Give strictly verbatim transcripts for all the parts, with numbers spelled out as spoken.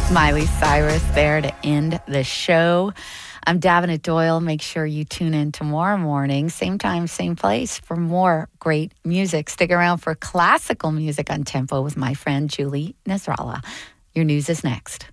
Miley Cyrus there to end the show. I'm Davenant Doyle. Make sure you tune in tomorrow morning, same time, same place, for more great music. Stick around for classical music on Tempo with my friend Julie Nasrallah. Your news is next.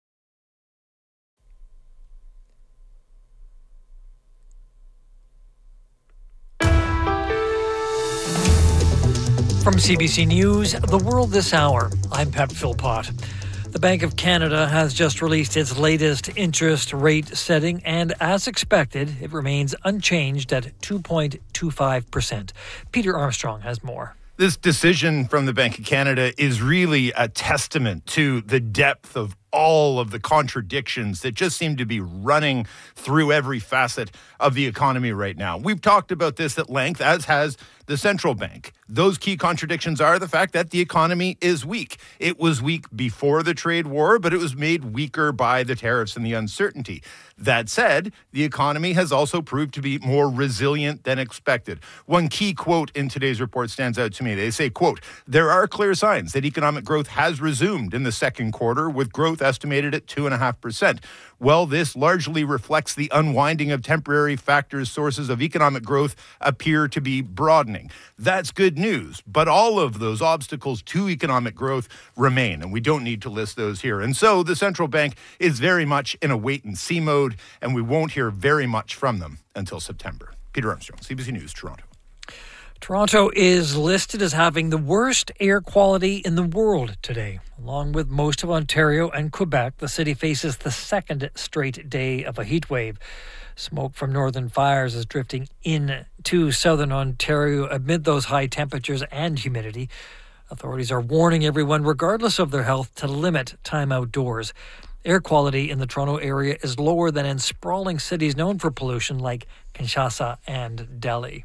From C B C News, The World This Hour, I'm Pep Philpott. The Bank of Canada has just released its latest interest rate setting, and as expected, it remains unchanged at two point two five percent. Peter Armstrong has more. This decision from the Bank of Canada is really a testament to the depth of all of the contradictions that just seem to be running through every facet of the economy right now. We've talked about this at length, as has the central bank. Those key contradictions are the fact that the economy is weak. It was weak before the trade war, but it was made weaker by the tariffs and the uncertainty. That said, the economy has also proved to be more resilient than expected. One key quote in today's report stands out to me. They say, quote, "There are clear signs that economic growth has resumed in the second quarter, with growth estimated at two point five percent. Well, this largely reflects the unwinding of temporary factors. Sources of economic growth appear to be broadening." That's good news, but all of those obstacles to economic growth remain, and we don't need to list those here. And so the central bank is very much in a wait-and-see mode, and we won't hear very much from them until September. Peter Armstrong, C B C News, Toronto. Toronto is listed as having the worst air quality in the world today. Along with most of Ontario and Quebec, the city faces the second straight day of a heat wave. Smoke from northern fires is drifting into southern Ontario amid those high temperatures and humidity. Authorities are warning everyone, regardless of their health, to limit time outdoors. Air quality in the Toronto area is lower than in sprawling cities known for pollution like Kinshasa and Delhi.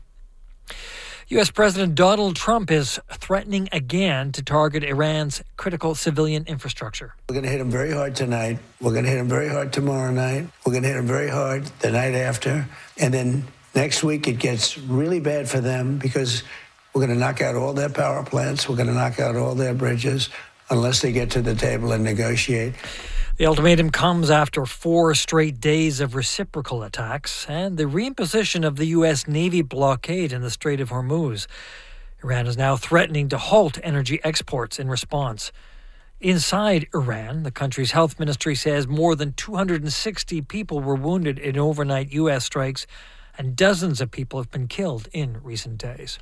U S President Donald Trump is threatening again to target Iran's critical civilian infrastructure. We're going to hit him very hard tonight. We're going to hit him very hard tomorrow night. We're going to hit him very hard the night after. And then next week it gets really bad for them because we're going to knock out all their power plants. We're going to knock out all their bridges unless they get to the table and negotiate. The ultimatum comes after four straight days of reciprocal attacks and the reimposition of the U S Navy blockade in the Strait of Hormuz. Iran is now threatening to halt energy exports in response. Inside Iran, the country's health ministry says more than two hundred sixty people were wounded in overnight U S strikes, and dozens of people have been killed in recent days.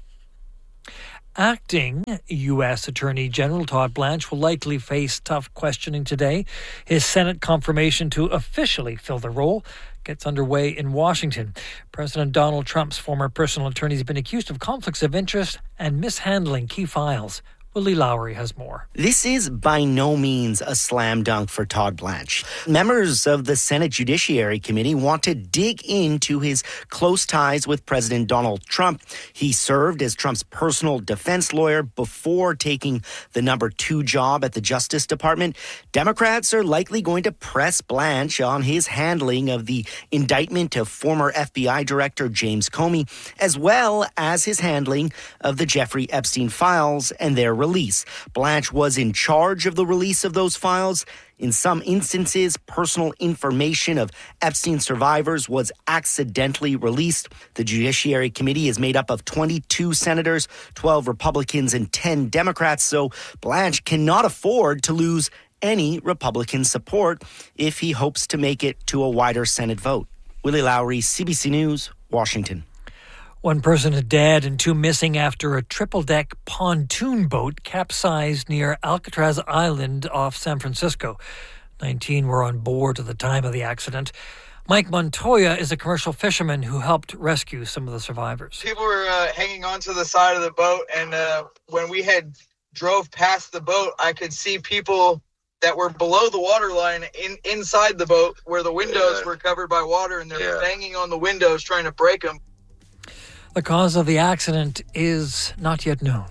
Acting U S Attorney General Todd Blanche will likely face tough questioning today. His Senate confirmation to officially fill the role gets underway in Washington. President Donald Trump's former personal attorney has been accused of conflicts of interest and mishandling key files. Willie Lowry has more. This is by no means a slam dunk for Todd Blanche. Members of the Senate Judiciary Committee want to dig into his close ties with President Donald Trump. He served as Trump's personal defense lawyer before taking the number two job at the Justice Department. Democrats are likely going to press Blanche on his handling of the indictment of former F B I Director James Comey, as well as his handling of the Jeffrey Epstein files and their release. Blanche was in charge of the release of those files. In some instances, personal information of Epstein survivors was accidentally released. The Judiciary Committee is made up of twenty-two senators, twelve Republicans, and ten Democrats, so Blanche cannot afford to lose any Republican support if he hopes to make it to a wider Senate vote. Willie Lowry, C B C News, Washington. One person is dead and two missing after a triple-deck pontoon boat capsized near Alcatraz Island off San Francisco. nineteen were on board at the time of the accident. Mike Montoya is a commercial fisherman who helped rescue some of the survivors. People were uh, hanging onto the side of the boat, and uh, when we had drove past the boat, I could see people that were below the waterline in, inside the boat where the windows yeah. were covered by water, and they're yeah. banging on the windows trying to break them. The cause of the accident is not yet known.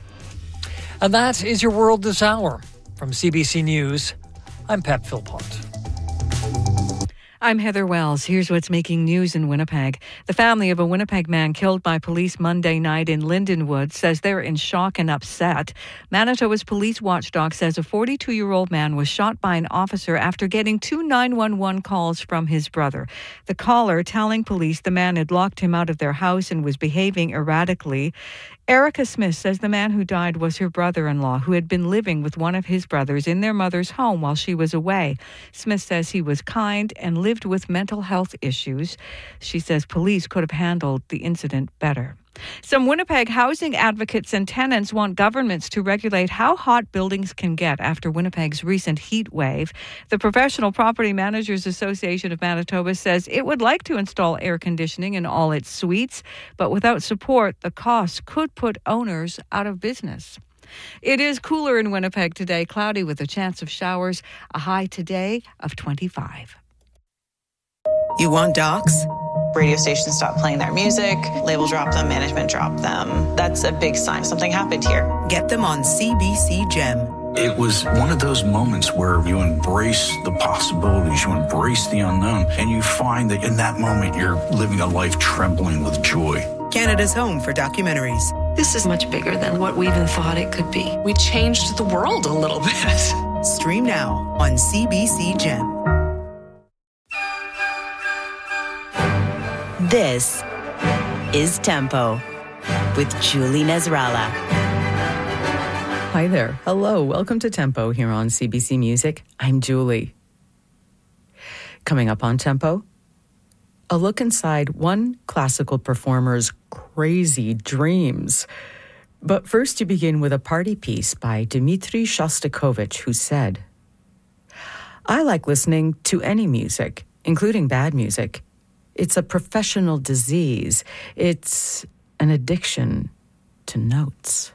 And that is your World This Hour. From C B C News, I'm Pep Philpott. I'm Heather Wells. Here's what's making news in Winnipeg. The family of a Winnipeg man killed by police Monday night in Lindenwood says they're in shock and upset. Manitoba's police watchdog says a forty-two-year-old man was shot by an officer after getting two nine one one calls from his brother. The caller telling police the man had locked him out of their house and was behaving erratically. Erica Smith says the man who died was her brother-in-law, who had been living with one of his brothers in their mother's home while she was away. Smith says he was kind and lived with mental health issues. She says police could have handled the incident better. Some Winnipeg housing advocates and tenants want governments to regulate how hot buildings can get after Winnipeg's recent heat wave. The Professional Property Managers Association of Manitoba says it would like to install air conditioning in all its suites, but without support, the cost could put owners out of business. It is cooler in Winnipeg today, cloudy with a chance of showers, a high today of twenty-five. You want docs? Radio stations stop playing their music, label drop them, management drop them. That's a big sign something happened here. Get them on C B C Gem. It was one of those moments where you embrace the possibilities, you embrace the unknown, and you find that in that moment you're living a life trembling with joy. Canada's home for documentaries. This is much bigger than what we even thought it could be. We changed the world a little bit. Stream now on C B C Gem. This is Tempo with Julie Nasrallah. Hi there. Hello. Welcome to Tempo here on C B C Music. I'm Julie. Coming up on Tempo, a look inside one classical performer's crazy dreams. But first, you begin with a party piece by Dmitri Shostakovich, who said, "I like listening to any music, including bad music. It's a professional disease. It's an addiction to notes."